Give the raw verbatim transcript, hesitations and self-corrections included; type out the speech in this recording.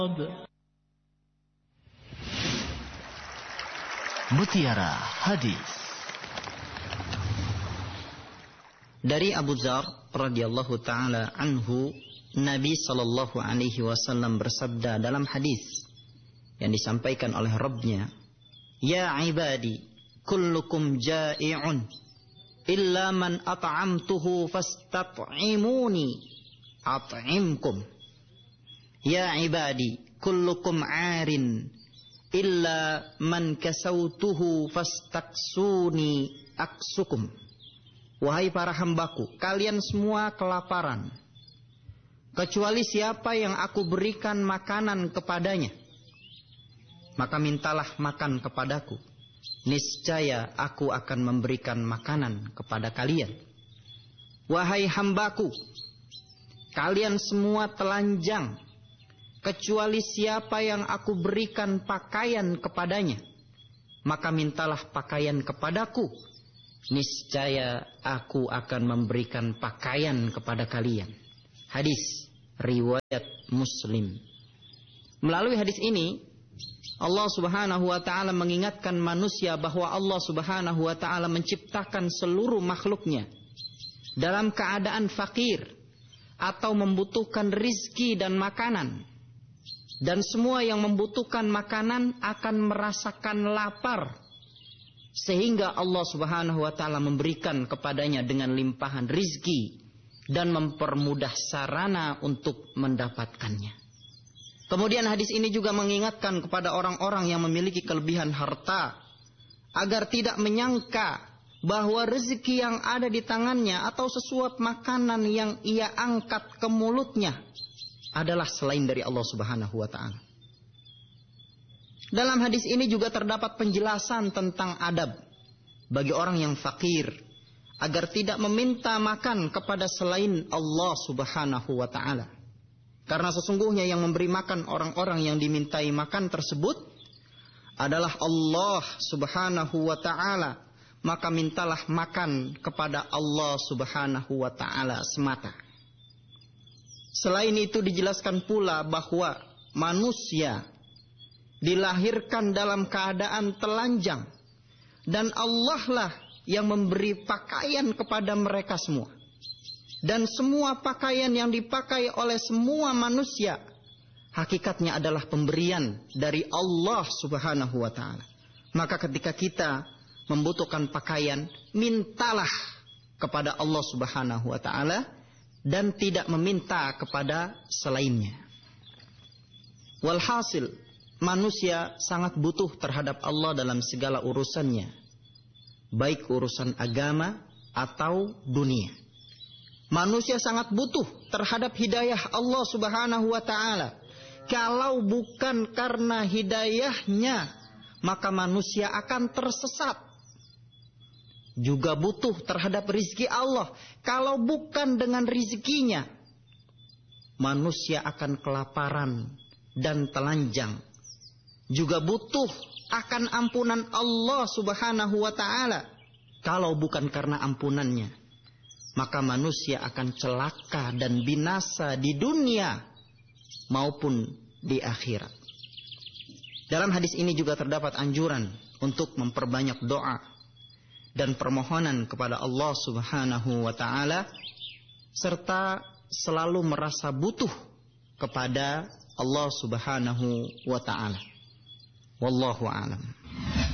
Mutiara Hadis. Dari Abu Dzar radhiyallahu taala anhu, Nabi sallallahu alaihi wasallam bersabda dalam hadis yang disampaikan oleh Rabbnya, "Ya ibadi, kullukum ja'i'un illa man at'amtuhu fastat'imuni at'imkum. Ya ibadi, kullukum 'arin illa man kasautuhu fastaksuni aksukum." Wahai para hambaku, kalian semua kelaparan, kecuali siapa yang aku berikan makanan kepadanya, maka mintalah makan kepadaku. Niscaya aku akan memberikan makanan kepada kalian. Wahai hambaku, kalian semua telanjang, kecuali siapa yang aku berikan pakaian kepadanya, maka mintalah pakaian kepadaku. Niscaya aku akan memberikan pakaian kepada kalian. Hadis riwayat Muslim. Melalui hadis ini, Allah subhanahu wa ta'ala mengingatkan manusia bahwa Allah subhanahu wa ta'ala menciptakan seluruh makhluknya dalam keadaan fakir atau membutuhkan rizki dan makanan. Dan semua yang membutuhkan makanan akan merasakan lapar, sehingga Allah subhanahu wa ta'ala memberikan kepadanya dengan limpahan rizki dan mempermudah sarana untuk mendapatkannya. Kemudian hadis ini juga mengingatkan kepada orang-orang yang memiliki kelebihan harta agar tidak menyangka bahwa rezeki yang ada di tangannya atau sesuap makanan yang ia angkat ke mulutnya adalah selain dari Allah subhanahu wa ta'ala. Dalam hadis ini juga terdapat penjelasan tentang adab bagi orang yang fakir agar tidak meminta makan kepada selain Allah subhanahu wa ta'ala. Karena sesungguhnya yang memberi makan orang-orang yang dimintai makan tersebut adalah Allah subhanahu wa ta'ala. Maka mintalah makan kepada Allah subhanahu wa ta'ala semata. Selain itu dijelaskan pula bahwa manusia dilahirkan dalam keadaan telanjang, dan Allah lah yang memberi pakaian kepada mereka semua. Dan semua pakaian yang dipakai oleh semua manusia hakikatnya adalah pemberian dari Allah subhanahu wa ta'ala. Maka ketika kita membutuhkan pakaian, mintalah kepada Allah subhanahu wa ta'ala dan tidak meminta kepada selainnya. Walhasil, manusia sangat butuh terhadap Allah dalam segala urusannya, baik urusan agama atau dunia. Manusia sangat butuh terhadap hidayah Allah subhanahu wa ta'ala. Kalau bukan karena hidayahnya, maka manusia akan tersesat. Juga butuh terhadap rizki Allah. Kalau bukan dengan rizkinya, manusia akan kelaparan dan telanjang. Juga butuh akan ampunan Allah subhanahu wa ta'ala. Kalau bukan karena ampunannya, maka manusia akan celaka dan binasa di dunia maupun di akhirat. Dalam hadis ini juga terdapat anjuran untuk memperbanyak doa dan permohonan kepada Allah subhanahu wa ta'ala, serta selalu merasa butuh kepada Allah subhanahu wa ta'ala. Wallahu a'lam.